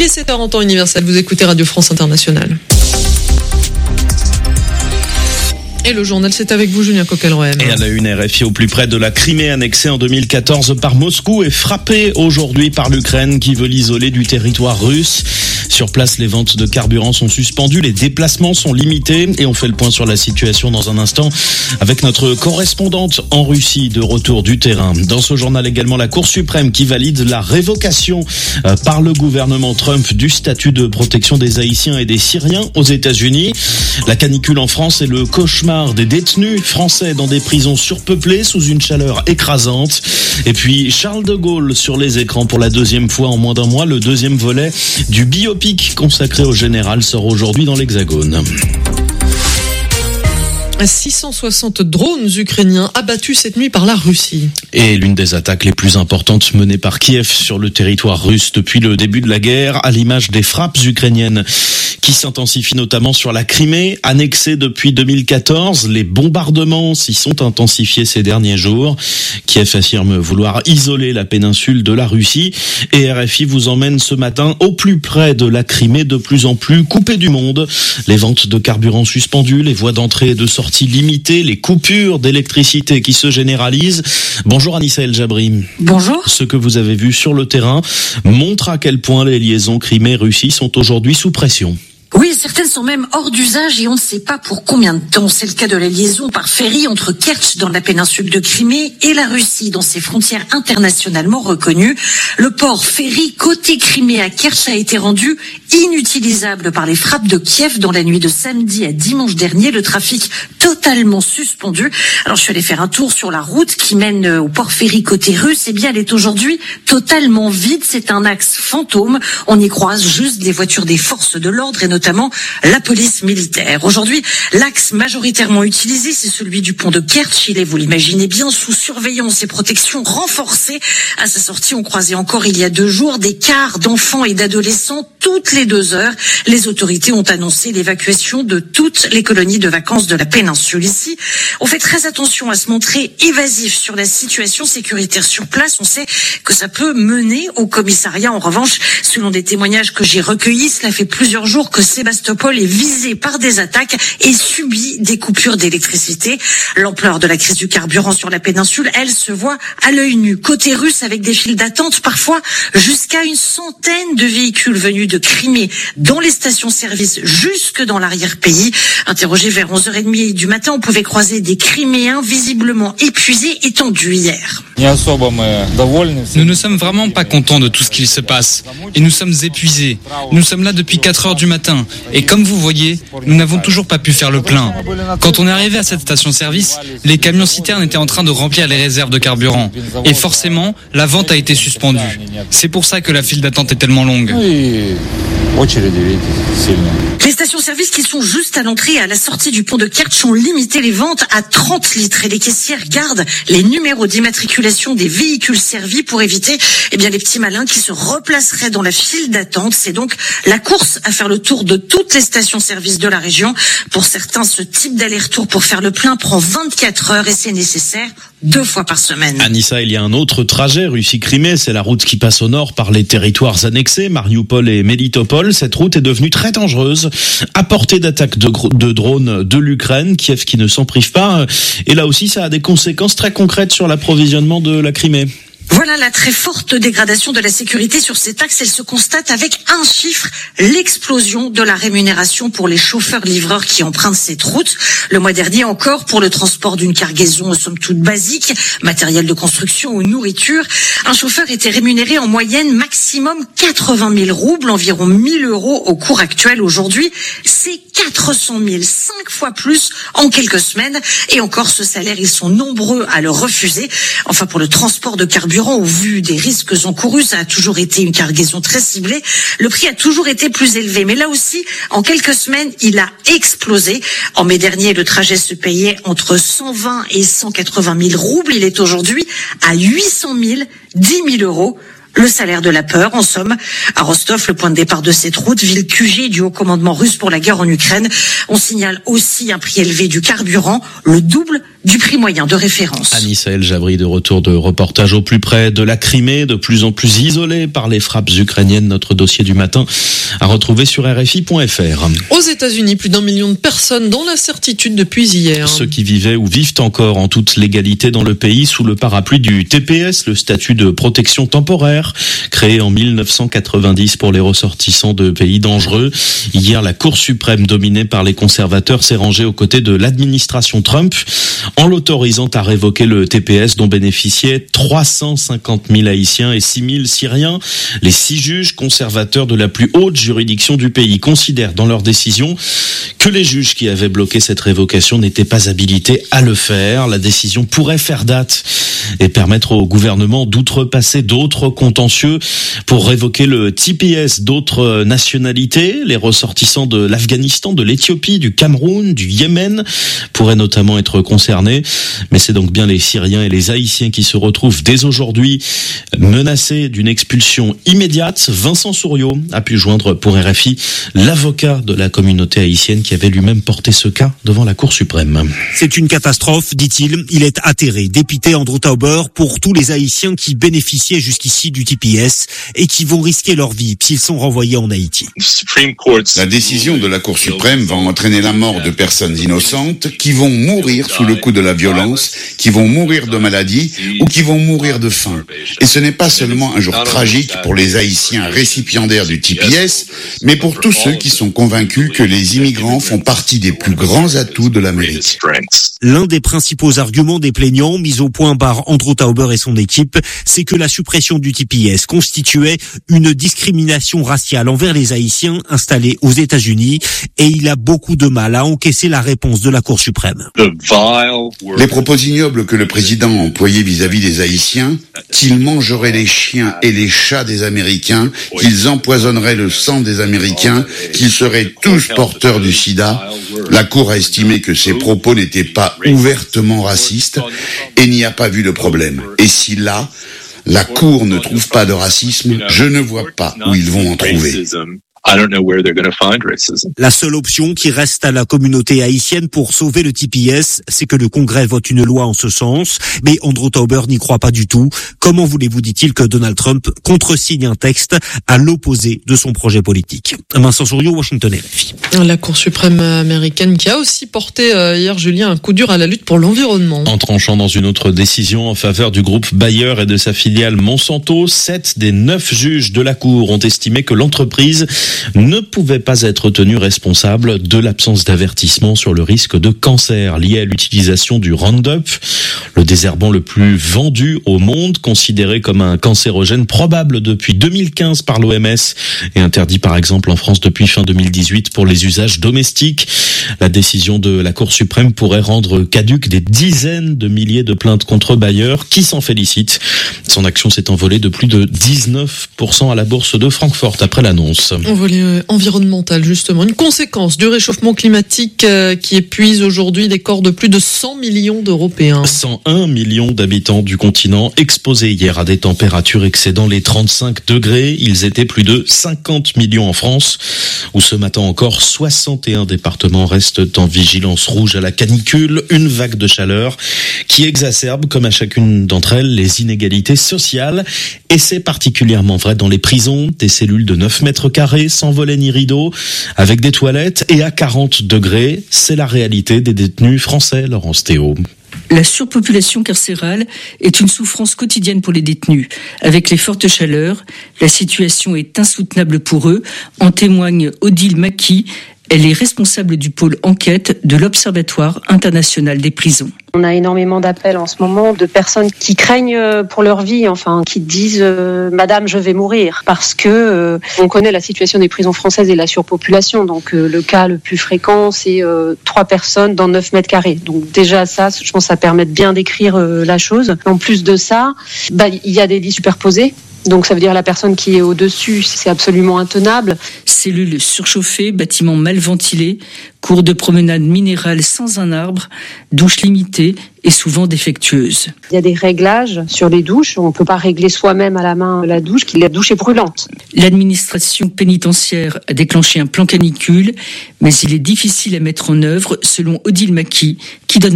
Il est 7h en temps universel, vous écoutez Radio France Internationale. Et le journal, c'est avec vous, Julien Coquelroem. Et à la une, RFI au plus près de la Crimée, annexée en 2014 par Moscou, est frappée aujourd'hui par l'Ukraine qui veut l'isoler du territoire russe. Sur place, les ventes de carburant sont suspendues, les déplacements sont limités et on fait le point sur la situation dans un instant avec notre correspondante en Russie de retour du terrain. Dans ce journal également, la Cour suprême qui valide la révocation par le gouvernement Trump du statut de protection des Haïtiens et des Syriens aux États-Unis. La canicule en France est le cauchemar des détenus français dans des prisons surpeuplées sous une chaleur écrasante. Et puis Charles de Gaulle sur les écrans pour la deuxième fois en moins d'un mois. Le deuxième volet du biopic consacré au général sort aujourd'hui dans l'Hexagone. 660 drones ukrainiens abattus cette nuit par la Russie. Et l'une des attaques les plus importantes menées par Kiev sur le territoire russe depuis le début de la guerre, à l'image des frappes ukrainiennes qui s'intensifient notamment sur la Crimée, annexée depuis 2014. Les bombardements s'y sont intensifiés ces derniers jours. Kiev affirme vouloir isoler la péninsule de la Russie. Et RFI vous emmène ce matin au plus près de la Crimée, de plus en plus coupée du monde. Les ventes de carburant suspendues, les voies d'entrée et de sortie limitées, les coupures d'électricité qui se généralisent. Bonjour Anissa El Jabri. Bonjour. Ce que vous avez vu sur le terrain montre à quel point les liaisons Crimée-Russie sont aujourd'hui sous pression. Oui, certaines sont même hors d'usage et on ne sait pas pour combien de temps. C'est le cas de la liaison par ferry entre Kertch dans la péninsule de Crimée et la Russie dans ses frontières internationalement reconnues. Le port ferry côté Crimée à Kertch a été rendu inutilisable par les frappes de Kiev dans la nuit de samedi à dimanche dernier. Le trafic totalement suspendu. Alors je suis allée faire un tour sur la route qui mène au port ferry côté russe. Eh bien, elle est aujourd'hui totalement vide. C'est un axe fantôme. On y croise juste des voitures des forces de l'ordre et notamment la police militaire. Aujourd'hui, l'axe majoritairement utilisé, c'est celui du pont de Kertch. Il est, vous l'imaginez bien, sous surveillance et protection renforcée. À sa sortie, on croisait encore il y a 2 jours des cars d'enfants et d'adolescents toutes les 2 heures. Les autorités ont annoncé l'évacuation de toutes les colonies de vacances de la péninsule. Ici, on fait très attention à se montrer évasif sur la situation sécuritaire sur place. On sait que ça peut mener au commissariat. En revanche, selon des témoignages que j'ai recueillis, cela fait plusieurs jours que Sébastopol est visé par des attaques et subit des coupures d'électricité. L'ampleur de la crise du carburant sur la péninsule, elle se voit à l'œil nu. Côté russe, avec des files d'attente, parfois jusqu'à une centaine de véhicules venus de Crimée dans les stations-service jusque dans l'arrière-pays. Interrogé vers 11h30 du matin, on pouvait croiser des Criméens visiblement épuisés et tendus hier. Nous ne sommes vraiment pas contents de tout ce qu'il se passe et nous sommes épuisés. Nous sommes là depuis 4 heures du matin et comme vous voyez, nous n'avons toujours pas pu faire le plein. Quand on est arrivé à cette station-service, les camions-citernes étaient en train de remplir les réserves de carburant et forcément, la vente a été suspendue. C'est pour ça que la file d'attente est tellement longue. Les stations-service qui sont juste à l'entrée et à la sortie du pont de Kertch ont limité les ventes à 30 litres et les caissières gardent les numéros d'immatriculation des véhicules servis pour éviter les petits malins qui se replaceraient dans la file d'attente. C'est donc la course à faire le tour de toutes les stations-service de la région. Pour certains, ce type d'aller-retour pour faire le plein prend 24 heures et c'est nécessaire 2 fois par semaine. Anissa, il y a un autre trajet Russie-Crimée, c'est la route qui passe au nord par les territoires annexés, Mariupol et Melitopol. Cette route est devenue très dangereuse, à portée d'attaques de drones de l'Ukraine, Kiev qui ne s'en prive pas. Et là aussi, ça a des conséquences très concrètes sur l'approvisionnement de la Crimée. Voilà la très forte dégradation de la sécurité sur cet axe. Elle se constate avec un chiffre, l'explosion de la rémunération pour les chauffeurs-livreurs qui empruntent cette route. Le mois dernier encore, pour le transport d'une cargaison somme toute basique, matériel de construction ou nourriture, un chauffeur était rémunéré en moyenne maximum 80 000 roubles, environ 1 000 € au cours actuel. Aujourd'hui, c'est 400 000, 5 fois plus en quelques semaines. Et encore, ce salaire, ils sont nombreux à le refuser. Enfin, pour le transport de carburant, au vu des risques encourus, ça a toujours été une cargaison très ciblée. Le prix a toujours été plus élevé. Mais là aussi, en quelques semaines, il a explosé. En mai dernier, le trajet se payait entre 120 et 180 000 roubles. Il est aujourd'hui à 800 000, 10 000 €. Le salaire de la peur, en somme. À Rostov, le point de départ de cette route, ville QG du haut commandement russe pour la guerre en Ukraine, on signale aussi un prix élevé du carburant, le double du prix moyen de référence. Anis El Jabri de retour de reportage au plus près de la Crimée, de plus en plus isolée par les frappes ukrainiennes. Notre dossier du matin à retrouver sur RFI.fr. Aux États-Unis, plus d'1 million de personnes dans l'incertitude depuis hier. Ceux qui vivaient ou vivent encore en toute légalité dans le pays sous le parapluie du TPS, le statut de protection temporaire, créé en 1990 pour les ressortissants de pays dangereux. Hier, la Cour suprême, dominée par les conservateurs, s'est rangée aux côtés de l'administration Trump en l'autorisant à révoquer le TPS dont bénéficiaient 350 000 Haïtiens et 6 000 Syriens. Les 6 juges conservateurs de la plus haute juridiction du pays considèrent dans leur décision que les juges qui avaient bloqué cette révocation n'étaient pas habilités à le faire. La décision pourrait faire date et permettre au gouvernement d'outrepasser d'autres contentieux pour révoquer le TPS d'autres nationalités. Les ressortissants de l'Afghanistan, de l'Éthiopie, du Cameroun, du Yémen pourraient notamment être concernés. Mais c'est donc bien les Syriens et les Haïtiens qui se retrouvent dès aujourd'hui menacés d'une expulsion immédiate. Vincent Souriau a pu joindre pour RFI l'avocat de la communauté haïtienne qui avait lui-même porté ce cas devant la Cour suprême. C'est une catastrophe, dit-il. Il est atterré, dépité Andrew Tauber pour tous les Haïtiens qui bénéficiaient jusqu'ici du TPS et qui vont risquer leur vie s'ils sont renvoyés en Haïti. La décision de la Cour suprême va entraîner la mort de personnes innocentes qui vont mourir sous le coup de la violence, qui vont mourir de maladie ou qui vont mourir de faim. Et ce n'est pas seulement un jour tragique pour les Haïtiens récipiendaires du TPS, mais pour tous ceux qui sont convaincus que les immigrants font partie des plus grands atouts de l'Amérique. L'un des principaux arguments des plaignants, mis au point par Andrew Tauber et son équipe, c'est que la suppression du TPS constituait une discrimination raciale envers les Haïtiens installés aux États-Unis et il a beaucoup de mal à encaisser la réponse de la Cour suprême. Les propos ignobles que le président a employés vis-à-vis des Haïtiens, qu'ils mangeraient les chiens et les chats des Américains, qu'ils empoisonneraient le sang des Américains, qu'ils seraient tous porteurs du sida, la Cour a estimé que ces propos n'étaient pas ouvertement racistes et n'y a pas vu de problème. Et si là, la Cour ne trouve pas de racisme, je ne vois pas où ils vont en trouver. La seule option qui reste à la communauté haïtienne pour sauver le TPS, c'est que le Congrès vote une loi en ce sens. Mais Andrew Tauber n'y croit pas du tout. Comment voulez-vous, dit-il, que Donald Trump contresigne un texte à l'opposé de son projet politique? Vincent Souriau, Washington RFI. La Cour suprême américaine qui a aussi porté hier, Julien, un coup dur à la lutte pour l'environnement. En tranchant dans une autre décision en faveur du groupe Bayer et de sa filiale Monsanto, 7 des 9 juges de la Cour ont estimé que l'entreprise ne pouvait pas être tenu responsable de l'absence d'avertissement sur le risque de cancer lié à l'utilisation du Roundup, le désherbant le plus vendu au monde, considéré comme un cancérogène probable depuis 2015 par l'OMS et interdit par exemple en France depuis fin 2018 pour les usages domestiques. La décision de la Cour suprême pourrait rendre caduques des dizaines de milliers de plaintes contre Bayer, qui s'en félicite. Son action s'est envolée de plus de 19% à la bourse de Francfort après l'annonce. Volet environnemental, justement. Une conséquence du réchauffement climatique qui épuise aujourd'hui les corps de plus de 100 millions d'Européens. 101 millions d'habitants du continent exposés hier à des températures excédant les 35 degrés. Ils étaient plus de 50 millions en France, où ce matin encore 61 départements restent en vigilance rouge à la canicule. Une vague de chaleur qui exacerbe, comme à chacune d'entre elles, les inégalités sociales. Et c'est particulièrement vrai dans les prisons, des cellules de 9 mètres carrés, sans volet ni rideau, avec des toilettes et à 40 degrés. C'est la réalité des détenus français, Laurence Théo. La surpopulation carcérale est une souffrance quotidienne pour les détenus. Avec les fortes chaleurs, la situation est insoutenable pour eux, en témoigne Odile Maki. Elle est responsable du pôle enquête de l'Observatoire international des prisons. On a énormément d'appels en ce moment de personnes qui craignent pour leur vie, qui disent « Madame, je vais mourir » parce que on connaît la situation des prisons françaises et la surpopulation. Donc le cas le plus fréquent, c'est 3 personnes dans 9 mètres carrés. Donc déjà ça, je pense que ça permet de bien décrire la chose. En plus de ça, il y a des lits superposés. Donc ça veut dire la personne qui est au-dessus, c'est absolument intenable. Cellules surchauffées, bâtiments mal ventilés, cours de promenade minérale sans un arbre, douches limitées et souvent défectueuses. Il y a des réglages sur les douches. On ne peut pas régler soi-même à la main la douche, la douche est brûlante. L'administration pénitentiaire a déclenché un plan canicule, mais il est difficile à mettre en œuvre, selon Odile Maki, qui donne